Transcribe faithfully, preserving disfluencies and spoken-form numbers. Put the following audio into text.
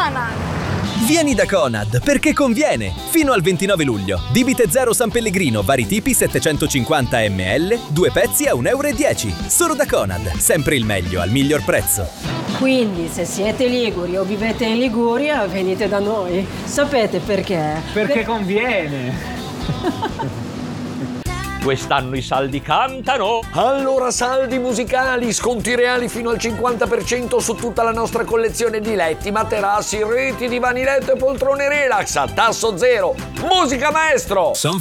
Conad! Vieni da Conad perché conviene! Fino al ventinove luglio. Bibite zero San Pellegrino, vari tipi settecentocinquanta millilitri, due pezzi a un euro e dieci. Solo da Conad, sempre il meglio al miglior prezzo. Quindi se siete liguri o vivete in Liguria, venite da noi. Sapete perché? Perché Per... conviene. Quest'anno i saldi cantano. Allora saldi musicali, sconti reali fino al cinquanta per cento su tutta la nostra collezione di letti, materassi, reti, divani letto e poltrone relax a tasso zero. Musica maestro!